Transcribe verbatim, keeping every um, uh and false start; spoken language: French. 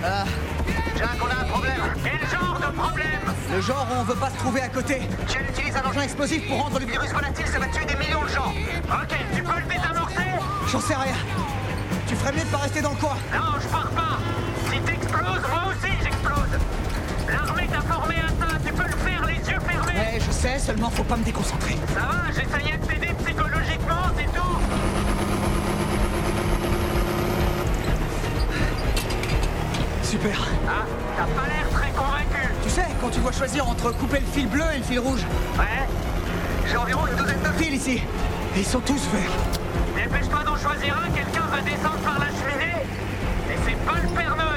Ah. Jack, on a un problème. Quel genre de problème? Le genre où on veut pas se trouver à côté. Si elle utilise un engin explosif pour rendre le virus volatile, ça va tuer des millions de gens. Ok, tu peux le désamorcer? J'en sais rien. Tu ferais mieux de pas rester dans le coin. Non, je pars pas. Si t'exploses, moi aussi j'explose. L'armée t'a formé à ça, tu peux le faire les yeux fermés. Ouais, je sais, seulement faut pas me déconcentrer. Ça va, j'essayais de t'aider psychologiquement, c'est tout. Super. Ah, t'as pas l'air très convaincu. Tu sais, quand tu dois choisir entre couper le fil bleu et le fil rouge. Ouais. J'ai environ une douzaine de Fils ici. Et ils sont tous verts. Dépêche-toi d'en choisir un, quelqu'un va descendre par la cheminée. Et c'est pas le Père Noël.